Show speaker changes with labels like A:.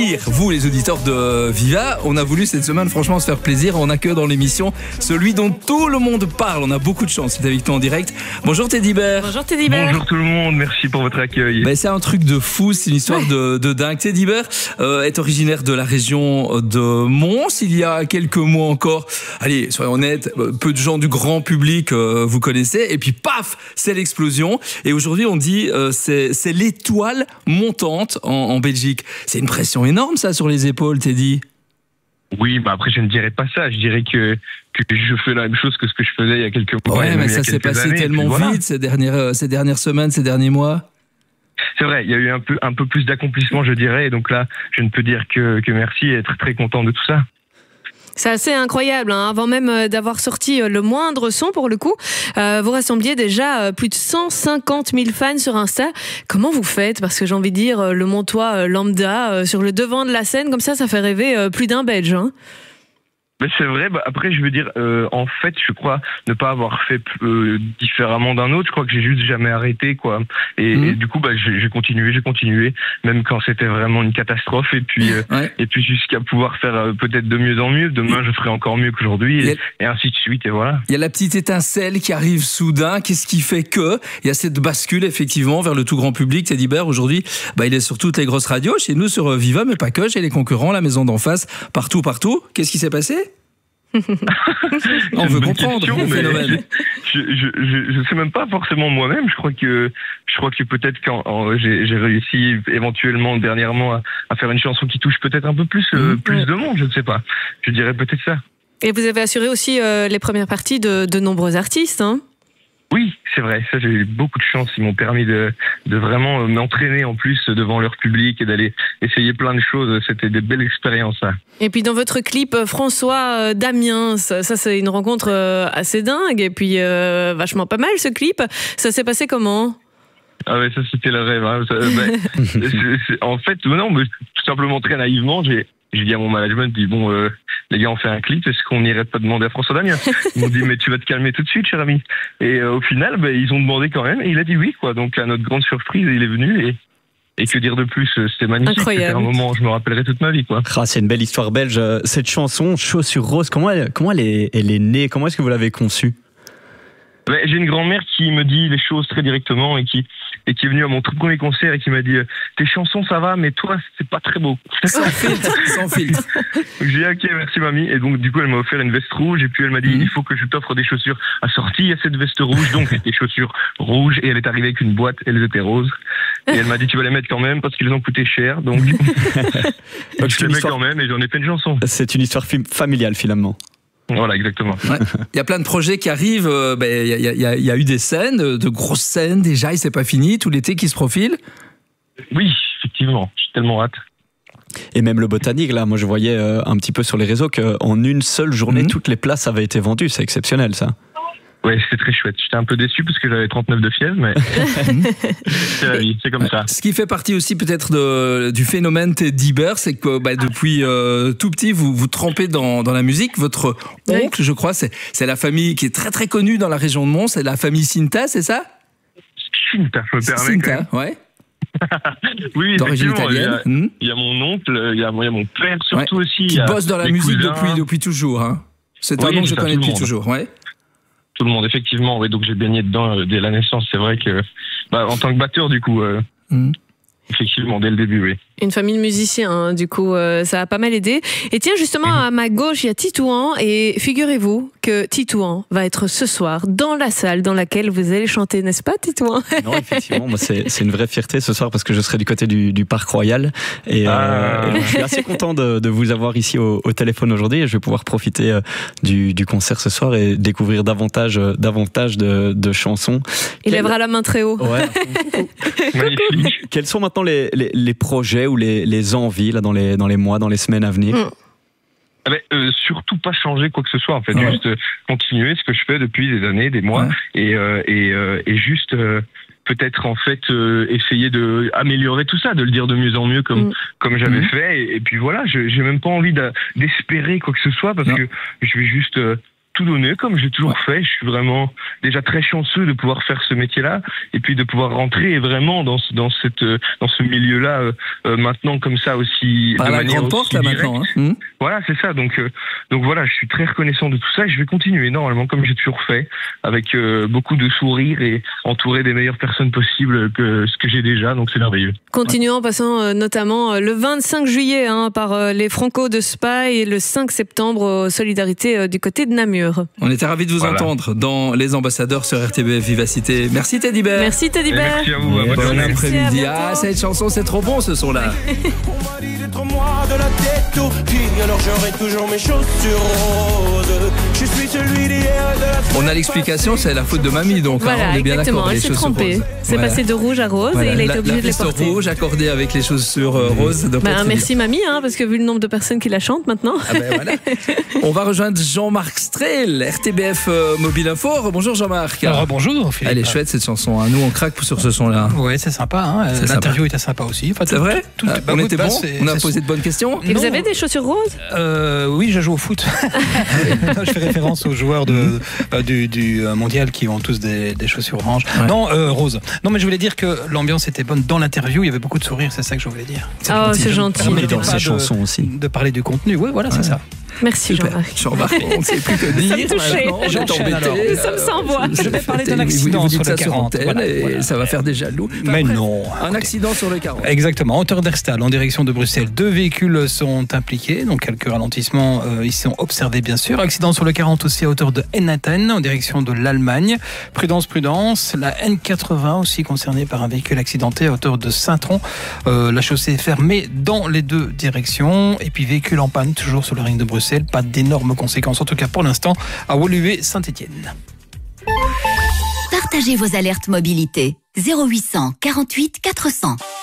A: rire, vous les auditeurs de Viva. On a voulu cette semaine franchement se faire plaisir. On accueille dans l'émission celui dont tout le monde parle. On a beaucoup de chance, c'est avec toi en direct. Bonjour Teddy Bear.
B: Bonjour Teddy Bear.
C: Bonjour tout le monde, merci pour votre accueil.
A: C'est un truc de fou, c'est une histoire de dingue. Teddy Bear est originaire de la région de Mons. Il y a quelques mois encore, allez, soyons honnêtes, peu de gens du grand public vous connaissaient. Et puis paf, c'est l'explosion. Et aujourd'hui on dit c'est l'étoile montante en Belgique. C'est une pression énorme ça sur les épaules, Teddy.
C: Oui, après je ne dirais pas ça, je dirais que je fais la même chose que ce que je faisais il y a quelques mois.
A: Ouais, mais ça s'est passé tellement vite ces dernières semaines, ces derniers mois.
C: C'est vrai, il y a eu un peu plus d'accomplissement, je dirais, et donc là, je ne peux dire que merci et être très content de tout ça.
B: C'est assez incroyable, hein. Avant même d'avoir sorti le moindre son pour le coup, vous rassembliez déjà plus de 150 000 fans sur Insta. Comment vous faites? Parce que j'ai envie de dire, le Montois lambda sur le devant de la scène, comme ça fait rêver plus d'un Belge, hein.
C: Mais c'est vrai, après je veux dire, en fait je crois ne pas avoir fait différemment d'un autre, je crois que j'ai juste jamais arrêté quoi. Et du coup j'ai continué, même quand c'était vraiment une catastrophe, et puis jusqu'à pouvoir faire peut-être de mieux en mieux, demain je ferai encore mieux qu'aujourd'hui, et ainsi de suite, et voilà.
A: Il y a la petite étincelle qui arrive soudain, qu'est-ce qui fait que il y a cette bascule effectivement vers le tout grand public. Teddy Bear aujourd'hui, il est sur toutes les grosses radios, chez nous sur Viva, mais pas que, chez les concurrents, la maison d'en face, partout. Qu'est-ce qui s'est passé? On veut comprendre le phénomène.
C: Je sais même pas forcément moi-même. Je crois que peut-être quand j'ai réussi éventuellement dernièrement à faire une chanson qui touche peut-être un peu plus de monde. Je ne sais pas. Je dirais peut-être ça.
B: Et vous avez assuré aussi les premières parties de nombreux artistes, hein?
C: Oui, c'est vrai. Ça, j'ai eu beaucoup de chance. Ils m'ont permis de vraiment m'entraîner en plus devant leur public et d'aller essayer plein de choses. C'était des belles expériences, ça.
B: Et puis dans votre clip, François Damiens, ça c'est une rencontre assez dingue. Et puis vachement pas mal ce clip. Ça s'est passé comment?
C: Ah ouais, ça c'était le rêve. Hein. En fait, non, mais tout simplement très naïvement, j'ai dit à mon management, les gars, on fait un clip, est-ce qu'on n'irait pas demander à François Damiens? Ils m'ont dit, mais tu vas te calmer tout de suite, cher ami. Et au final, ils ont demandé quand même, et il a dit oui, quoi. Donc à notre grande surprise, il est venu, et que dire de plus, c'était magnifique.
B: Incroyable.
C: C'était un moment, je me rappellerai toute ma vie, quoi.
D: C'est une belle histoire belge. Cette chanson, Chaussures Roses, comment elle est née? Comment est-ce que vous l'avez conçue?
C: J'ai une grand-mère qui me dit les choses très directement et qui est venue à mon tout premier concert et qui m'a dit tes chansons ça va mais toi c'est pas très beau.
A: Sans filtre.
C: Donc j'ai dit ok merci mamie, et donc du coup elle m'a offert une veste rouge et puis elle m'a dit il faut que je t'offre des chaussures assorties à cette veste rouge, donc des chaussures rouges, et elle est arrivée avec une boîte, elles étaient roses et elle m'a dit tu vas les mettre quand même parce qu'ils ont coûté cher, donc je les mets quand même, et j'en ai fait une chanson.
D: C'est une histoire familiale finalement.
C: Voilà, exactement.
A: Ouais. Il y a plein de projets qui arrivent. Il y a eu des scènes, de grosses scènes déjà, et c'est pas fini, tout l'été qui se profile.
C: Oui, effectivement, j'ai tellement hâte.
D: Et même le Botanique, là, moi je voyais un petit peu sur les réseaux qu'en une seule journée, toutes les places avaient été vendues. C'est exceptionnel ça.
C: Ouais, c'était très chouette. J'étais un peu déçu parce que j'avais 39 de fièvre, mais c'est la vie, c'est comme ça.
A: Ce qui fait partie aussi peut-être du phénomène Teddy Bear, c'est que depuis tout petit, vous trempez dans la musique. Votre oncle, je crois, c'est la famille qui est très très connue dans la région de Mons, c'est la famille Cinta, c'est ça?
C: Cinta, je me permets.
A: Cinta, ouais.
C: Oui,
A: d'origine
C: effectivement.
A: italienne.
C: Il y a mon oncle, il y a mon père surtout aussi.
A: Qui bosse dans la musique depuis toujours. Hein. C'est un nom que je connais depuis toujours, ouais.
C: Tout le monde, effectivement. Oui, donc j'ai baigné dedans dès la naissance. C'est vrai que, en tant que batteur, du coup, effectivement, dès le début, oui.
B: Une famille de musiciens, hein, du coup, ça a pas mal aidé. Et tiens, justement, à ma gauche, il y a Titouan. Et figurez-vous que Titouan va être ce soir dans la salle dans laquelle vous allez chanter, n'est-ce pas, Titouan?
D: Non, effectivement, moi, c'est une vraie fierté ce soir parce que je serai du côté du Parc Royal. Et je suis assez content de vous avoir ici au téléphone aujourd'hui. Et je vais pouvoir profiter du concert ce soir et découvrir davantage de chansons.
B: Il lèvera la main très haut.
D: Ouais.
C: Magnifique.
D: Quels sont maintenant les projets ou les envies là, dans les mois, dans les semaines à venir?
C: Surtout pas changer quoi que ce soit, en fait. Juste continuer ce que je fais depuis des années, des mois, et juste peut-être en fait essayer de améliorer tout ça, de le dire de mieux en mieux comme j'avais fait, et puis voilà, j'ai même pas envie d'espérer quoi que ce soit parce que je vais juste tout donner comme j'ai toujours fait. Je suis vraiment déjà très chanceux de pouvoir faire ce métier-là et puis de pouvoir rentrer vraiment dans ce milieu-là maintenant comme ça aussi.
A: Par la grande porte là maintenant. Hein.
C: Voilà, c'est ça. Donc voilà, je suis très reconnaissant de tout ça et je vais continuer normalement comme j'ai toujours fait, avec beaucoup de sourires et entouré des meilleures personnes possibles que ce que j'ai déjà. Donc c'est merveilleux.
B: Continuons en passant notamment le 25 juillet par les Franco de Spa et le 5 septembre Solidarité du côté de Namur.
A: On était ravis de vous entendre dans Les Ambassadeurs sur RTBF Vivacité. Merci Teddy Bear.
B: Merci Teddy Bear.
C: Merci à vous.
A: Bon après-midi. Cette chanson c'est trop bon ce son-là.
E: De la tête aux pieds, alors j'aurai toujours mes chaussures roses. Je suis celui d'hier de la...
A: On a l'explication, c'est la faute de mamie, donc
B: voilà,
A: on est bien d'accord.
B: Elle s'est trompée. C'est passé de rouge à rose et il a été obligé de les porter.
A: Rouge accordé avec les chaussures roses.
B: Merci mamie, parce que vu le nombre de personnes qui la chantent maintenant.
A: Voilà. On va rejoindre Jean-Marc Strel, RTBF Mobile Info. Bonjour Jean-Marc.
F: Bonjour Philippe.
A: Elle est chouette cette chanson. Nous on craque sur ce son-là.
F: Ouais, c'est sympa. L'interview était sympa aussi.
A: C'est vrai. On était bon. On a posé de bonnes questions.
B: Et vous avez des chaussures roses?
F: Oui, je joue au foot. Je fais référence aux joueurs du mondial qui ont tous des chaussures oranges. Ouais. Non, roses. Non, mais je voulais dire que l'ambiance était bonne dans l'interview. Il y avait beaucoup de sourires, c'est ça que je voulais dire.
B: C'est gentil.
D: Mais dans ses chansons aussi.
F: De parler du contenu. Oui, voilà, c'est ça.
B: Merci Jean-Marc.
A: Jean-Marc, on ne sait plus que dire.
B: Nous sommes sans voix.
F: Je vais parler d'un accident sur le 40.
A: Et ça va faire des jaloux.
F: Mais non.
A: Un accident sur le 40.
F: Exactement. Hauteur d'Erstal, en direction de Bruxelles. 2 véhicules sont impliqués, donc quelques ralentissements ils sont observés bien sûr. Accident sur le 40 aussi à hauteur de Ennaten, en direction de l'Allemagne. Prudence. La N80 aussi concernée par un véhicule accidenté à hauteur de Saint-Tron. La chaussée est fermée dans les 2 directions. Et puis véhicule en panne, toujours sur le ring de Bruxelles. Pas d'énormes conséquences, en tout cas pour l'instant, à Woluwe Saint-Étienne.
G: Partagez vos alertes mobilité. 0800 48 400.